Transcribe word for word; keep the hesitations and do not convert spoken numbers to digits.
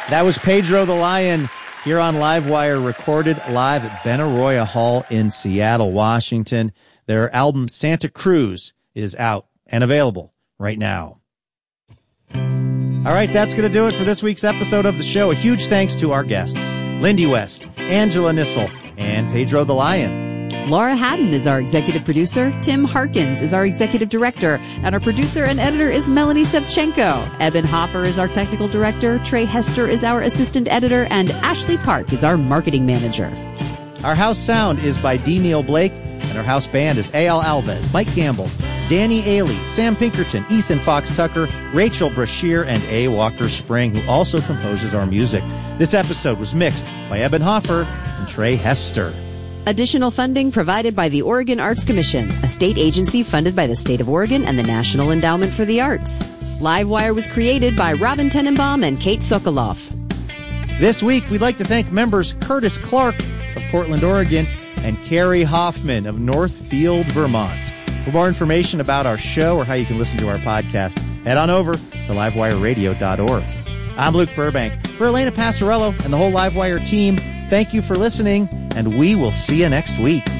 That was Pedro the Lion here on Livewire, recorded live at Benaroya Hall in Seattle, Washington. Their album Santa Cruz is out and available right now. All right, that's going to do it for this week's episode of the show. A huge thanks to our guests, Lindy West, Angela Nissel, and Pedro the Lion. Laura Haddon is our executive producer. Tim Harkins is our executive director. And our producer and editor is Melanie Sevchenko. Eben Hoffer is our technical director. Trey Hester is our assistant editor. And Ashley Park is our marketing manager. Our house sound is by D. Neil Blake. And our house band is A L Alves, Mike Gamble, Danny Ailey, Sam Pinkerton, Ethan Fox Tucker, Rachel Brashear, and A. Walker Spring, who also composes our music. This episode was mixed by Eben Hoffer and Trey Hester. Additional funding provided by the Oregon Arts Commission, a state agency funded by the state of Oregon and the National Endowment for the Arts. Livewire was created by Robin Tenenbaum and Kate Sokoloff. This week, we'd like to thank members Curtis Clark of Portland, Oregon, and Carrie Hoffman of Northfield, Vermont. For more information about our show or how you can listen to our podcast, head on over to livewire radio dot org. I'm Luke Burbank. For Elena Passarello and the whole Livewire team, thank you for listening, and we will see you next week.